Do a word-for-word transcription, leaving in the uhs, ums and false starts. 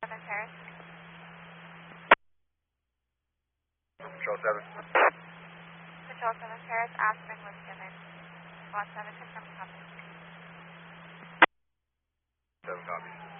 seven Paris. Control seven. Control seven Paris, Aspen was given. Lot seven, confirm copy. seven copies.